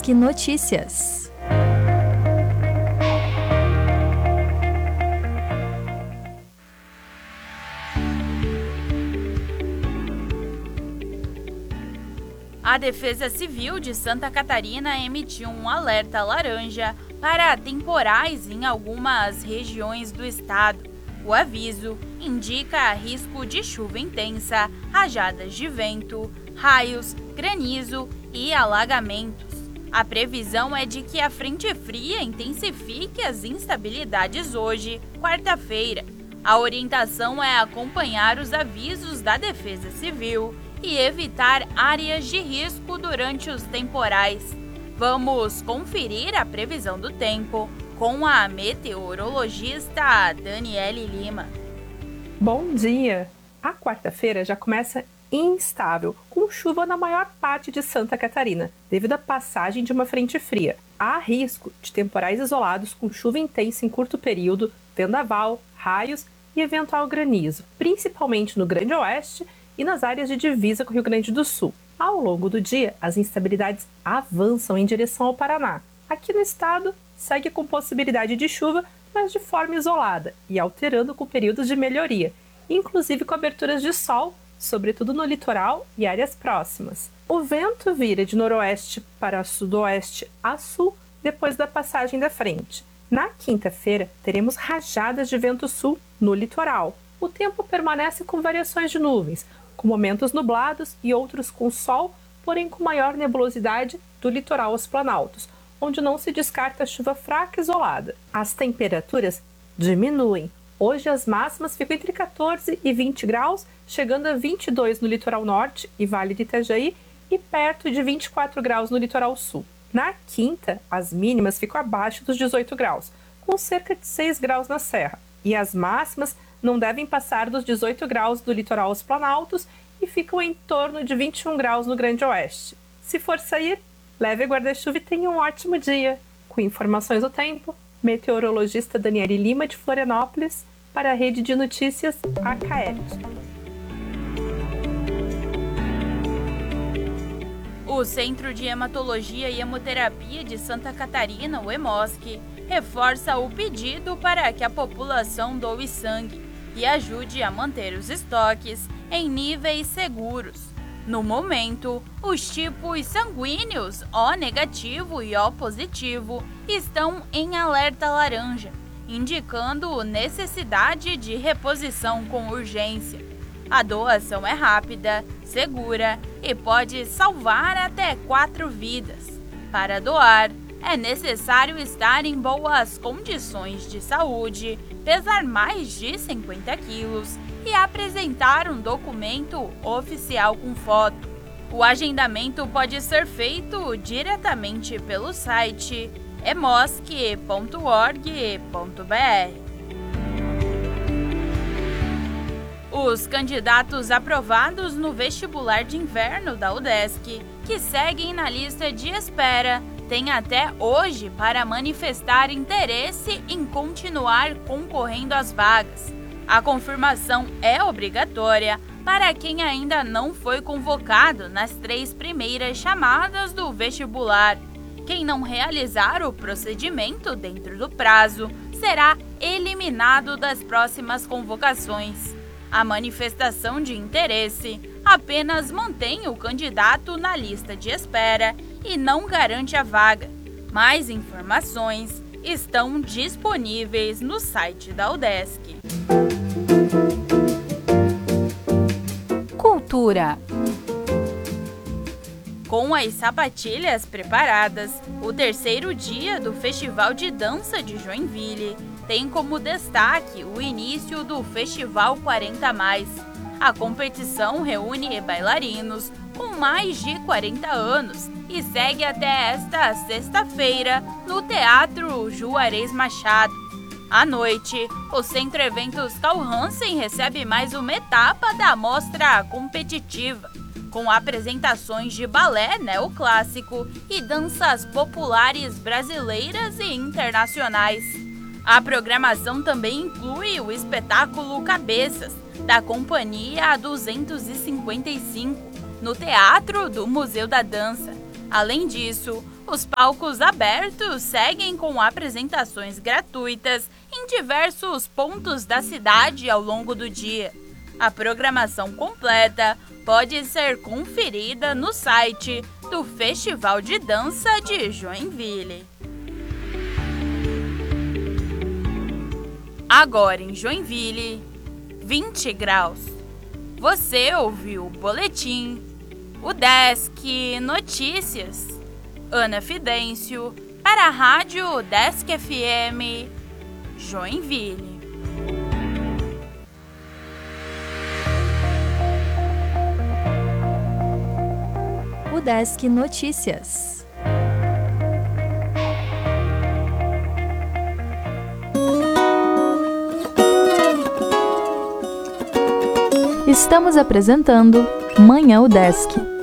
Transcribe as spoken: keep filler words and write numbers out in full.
UDESC Notícias. A Defesa Civil de Santa Catarina emitiu um alerta laranja para temporais em algumas regiões do estado. O aviso indica risco de chuva intensa, rajadas de vento, raios, granizo e alagamentos. A previsão é de que a frente fria intensifique as instabilidades hoje, quarta-feira. A orientação é acompanhar os avisos da Defesa Civil e evitar áreas de risco durante os temporais. Vamos conferir a previsão do tempo com a meteorologista Daniele Lima. Bom dia! A quarta-feira já começa instável, com chuva na maior parte de Santa Catarina, devido à passagem de uma frente fria. Há risco de temporais isolados com chuva intensa em curto período, vendaval, raios e eventual granizo, principalmente no Grande Oeste e nas áreas de divisa com o Rio Grande do Sul. Ao longo do dia, as instabilidades avançam em direção ao Paraná. Aqui no estado, segue com possibilidade de chuva, mas de forma isolada e alterando com períodos de melhoria, inclusive com aberturas de sol, sobretudo no litoral e áreas próximas. O vento vira de noroeste para sudoeste a sul depois da passagem da frente. Na quinta-feira, teremos rajadas de vento sul no litoral. O tempo permanece com variações de nuvens, com momentos nublados e outros com sol, porém com maior nebulosidade do litoral aos planaltos, onde não se descarta chuva fraca isolada. As temperaturas diminuem. Hoje as máximas ficam entre quatorze e vinte graus, chegando a vinte e dois no litoral norte e Vale do Itajaí e perto de vinte e quatro graus no litoral sul. Na quinta, as mínimas ficam abaixo dos dezoito graus, com cerca de seis graus na Serra, e as máximas não devem passar dos dezoito graus do litoral aos planaltos e ficam em torno de vinte e um graus no Grande Oeste. Se for sair, leve guarda-chuva e tenha um ótimo dia. Com informações do tempo, meteorologista Daniele Lima de Florianópolis, para a Rede de Notícias A C A E T. O Centro de Hematologia e Hemoterapia de Santa Catarina, o EMOSC, reforça o pedido para que a população doe sangue e ajude a manter os estoques em níveis seguros. No momento, os tipos sanguíneos O negativo e O positivo estão em alerta laranja, indicando necessidade de reposição com urgência. A doação é rápida, segura e pode salvar até quatro vidas. Para doar, é necessário estar em boas condições de saúde, pesar mais de cinquenta quilos e apresentar um documento oficial com foto. O agendamento pode ser feito diretamente pelo site emosc ponto org ponto br. Os candidatos aprovados no vestibular de inverno da UDESC, que seguem na lista de espera, têm até hoje para manifestar interesse em continuar concorrendo às vagas. A confirmação é obrigatória para quem ainda não foi convocado nas três primeiras chamadas do vestibular. Quem não realizar o procedimento dentro do prazo será eliminado das próximas convocações. A manifestação de interesse apenas mantém o candidato na lista de espera e não garante a vaga. Mais informações estão disponíveis no site da UDESC. Cultura. Com as sapatilhas preparadas, o terceiro dia do Festival de Dança de Joinville tem como destaque o início do Festival quarenta mais. A competição reúne bailarinos com mais de quarenta anos e segue até esta sexta-feira no Teatro Juarez Machado. À noite, o Centro Eventos Carl Hansen recebe mais uma etapa da mostra competitiva, com apresentações de balé neoclássico e danças populares brasileiras e internacionais. A programação também inclui o espetáculo Cabeças, da Companhia duzentos e cinquenta e cinco, no Teatro do Museu da Dança. Além disso, Os palcos abertos seguem com apresentações gratuitas em diversos pontos da cidade ao longo do dia. A programação completa pode ser conferida no site do Festival de Dança de Joinville. Agora em Joinville, vinte graus. Você ouviu o boletim, o Desk Notícias. Ana Fidêncio, para a Rádio Desk F M, Joinville. O Desk Notícias. Estamos apresentando Manhã o Desk.